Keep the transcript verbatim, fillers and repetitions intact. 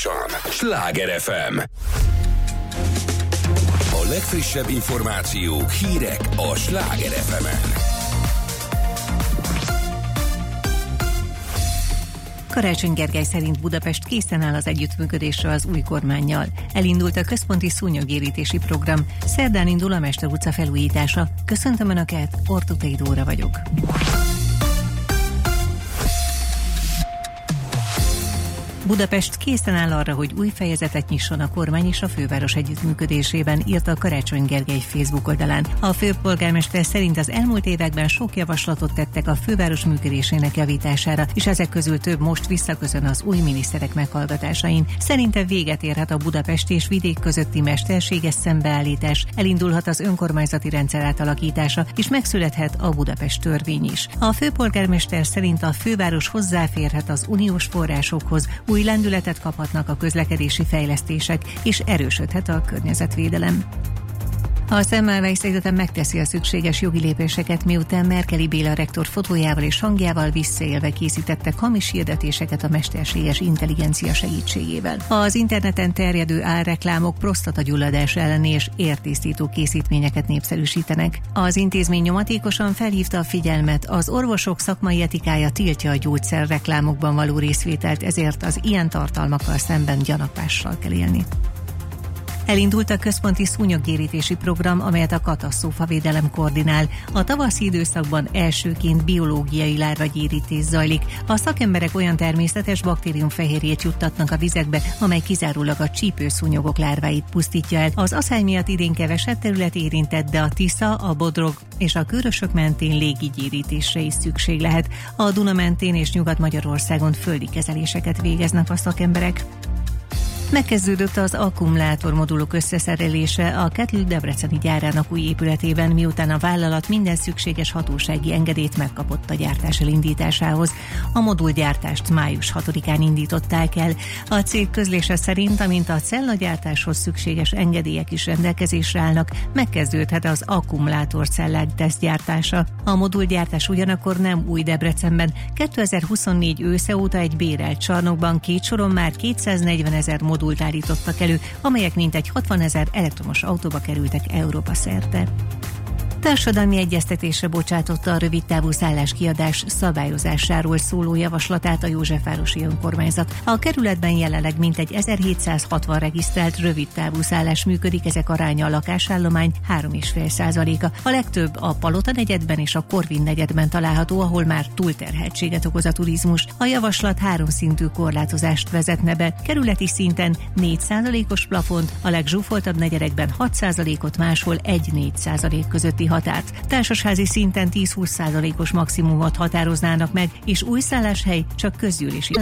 Folyamatosan Sláger ef em. A legfrissebb információk, hírek a Sláger ef emen. Karácsony Gergely szerint Budapest készen áll az együttműködésre az új kormánnyal. Elindult a központi szúnyogérítési program. Szerdán indul a Mester utca felújítása. Köszöntöm Önöket, Ortutei Dóra vagyok. Budapest készen áll arra, hogy új fejezetet nyisson a kormány és a főváros együttműködésében, írta a Karácsony Gergely Facebook oldalán. A főpolgármester szerint az elmúlt években sok javaslatot tettek a főváros működésének javítására, és ezek közül több most visszaköszön az új miniszterek meghallgatásain. Szerinte véget érhet a Budapest és vidék közötti mesterséges szembeállítás, elindulhat az önkormányzati rendszer átalakítása, és megszülethet a Budapest törvény is. A főpolgármester szerint a főváros hozzáférhet az uniós forrásokhoz, új lendületet kaphatnak a közlekedési fejlesztések, és erősödhet a környezetvédelem. A Semmelweis Egyetem megteszi a szükséges jogi lépéseket, miután Merkeli Béla rektor fotójával és hangjával visszaélve készítettek hamis hirdetéseket a mesterséges intelligencia segítségével. Az interneten terjedő álreklámok prostatagyulladás elleni és értisztító készítményeket népszerűsítenek. Az intézmény nyomatékosan felhívta a figyelmet, az orvosok szakmai etikája tiltja a gyógyszerreklámokban való részvételt, ezért az ilyen tartalmakkal szemben gyanakvással kell élni. Elindult a központi szúnyogérítési program, amelyet a katasztrófavédelem koordinál. A tavaszi időszakban elsőként biológiai lárvagyérítés zajlik. A szakemberek olyan természetes baktériumfehérjét juttatnak a vizekbe, amely kizárólag a csípőszúnyogok lárváit pusztítja el. Az aszály miatt idén kevesebb terület érintett, de a Tisza, a Bodrog és a Kőrösök mentén légigyérítésre is szükség lehet. A Duna mentén és Nyugat-Magyarországon földi kezeléseket végeznek a szakemberek. Megkezdődött az akkumulátormodulok összeszerelése a Kettle debreceni gyárának új épületében, miután a vállalat minden szükséges hatósági engedélyt megkapott a gyártás elindításához. A modulgyártást május hatodikán indították el. A cég közlése szerint, amint a cellagyártáshoz szükséges engedélyek is rendelkezésre állnak, megkezdődhet az akkumulátorcellák tesztgyártása. A modulgyártás ugyanakkor nem új Debrecenben. kétezer-huszonnégy ősze óta egy bérelt csarnokban két soron már kétszáznegyvenezer modult állítottak elő, amelyek mintegy hatvanezer elektromos autóba kerültek Európa szerte. Társadalmi egyeztetésre bocsátotta a rövidtávú szálláskiadás szabályozásáról szóló javaslatát a Józsefvárosi önkormányzat. A kerületben jelenleg mintegy ezerhétszázhatvan regisztrált rövidtávú szállás működik, ezek aránya a lakásállomány három egész öt százaléka. A legtöbb a Palota negyedben és a Korvin negyedben található, ahol már túlterheltséget okoz a turizmus. A javaslat háromszintű korlátozást vezetne be. Kerületi szinten négy százalékos plafont, a legzsúfoltabb negyedekben hat százalékot, máshol egy-négy százalék közötti határt. Társasházi szinten tíz-húsz százalékos maximumot határoznának meg, és új szálláshely csak közgyűlési